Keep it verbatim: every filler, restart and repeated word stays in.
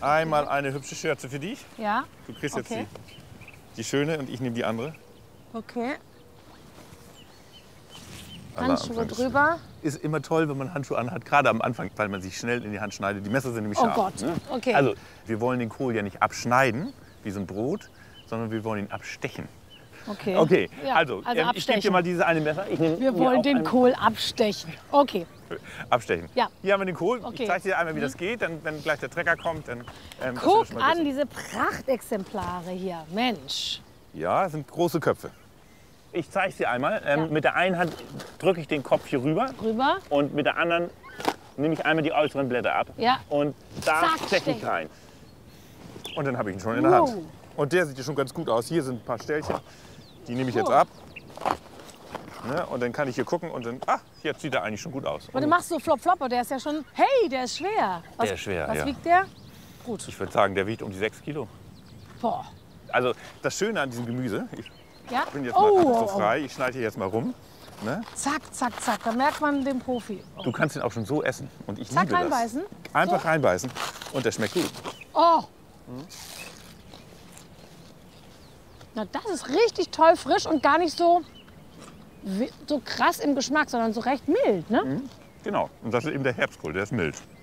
Einmal eine hübsche Schürze für dich. Ja. Du kriegst Okay. jetzt die, die schöne und ich nehme die andere. Okay. Aller Handschuhe Anfang ist- drüber. Ist immer toll, wenn man Handschuhe anhat, gerade am Anfang, weil man sich schnell in die Hand schneidet. Die Messer sind nämlich Oh scharf. Gott, Ne? okay. Also, wir wollen den Kohl ja nicht abschneiden, wie so ein Brot, sondern wir wollen ihn abstechen. Okay. Okay, Ja, also, also ähm, ich gebe dir abstechen. mal diese eine Messer. Ich nehm Wir mir wollen auch den ein- Kohl abstechen. Okay. Abstechen. Ja. Hier haben wir den Kohl. Okay. Ich zeige dir einmal, wie das geht. Dann, wenn gleich der Trecker kommt, dann. Ähm, dass wir Guck das schon mal an, wissen. diese Prachtexemplare hier. Mensch. Ja, das sind große Köpfe. Ich zeige es dir einmal. Ähm, Ja. Mit der einen Hand drücke ich den Kopf hier rüber Rüber. und mit der anderen nehme ich einmal die äußeren Blätter ab. Ja. Und da Zack, stecke ich stechen. rein. Und dann habe ich ihn schon in der Hand. Wow. Und der sieht ja schon ganz gut aus. Hier sind ein paar Ställchen. Die nehme ich jetzt Oh. ab. Ne? Und dann kann ich hier gucken und dann, ach, jetzt sieht er eigentlich schon gut aus. Und du machst so flop flop, aber der ist ja schon, hey, der ist schwer. Was, Der ist schwer, Was ja. wiegt der? Gut. Ich würde sagen, der wiegt um die sechs Kilo. Boah. Also das Schöne an diesem Gemüse, ich Ja? bin jetzt mal oh, so oh, oh. frei, ich schneide hier jetzt mal rum. Ne? Zack, zack, zack. Da merkt man den Profi. Oh. Du kannst ihn auch schon so essen. Und ich Zack, liebe das. reinbeißen? Einfach So? reinbeißen und der schmeckt gut. Oh. Na, das ist richtig toll frisch und gar nicht so, wi- so krass im Geschmack, sondern so recht mild, ne? Genau. Und das ist eben der Herbstkohl, der ist mild.